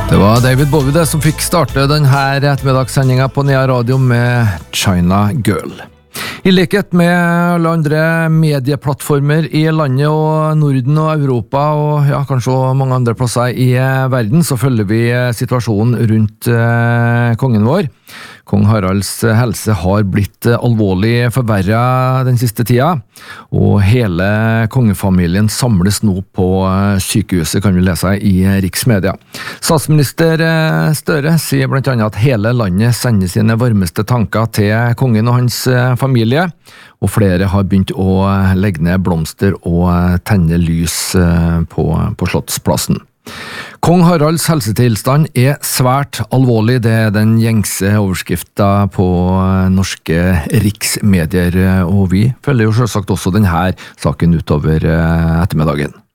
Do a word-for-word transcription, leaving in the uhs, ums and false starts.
Det var David Bowie det som fikk starte denne ettermiddagssendingen på Nea Radio med China Girl. I likhet med alle andre medieplattformer i landet og Norden og Europa og ja, kanskje også mange andre plasser i verden, så følger vi situasjonen rundt eh, kongen vår. Kong Haralds helse har blitt alvorlig forverret den siste tida, og hele kongefamilien samles nå på sykehuset, kan vi lese i riksmedia. Statsminister Støre sier blant annet at hele landet sender sine varmeste tanker til kongen og hans familie, og flere har begynt å legge ned blomster og tenne lys på, på Slottsplassen. Kong Haralds helsetilstand er svært alvorlig, det er den gjengse overskriften på norske riksmedier, og vi følger jo selvsagt også denne saken utover ettermiddagen.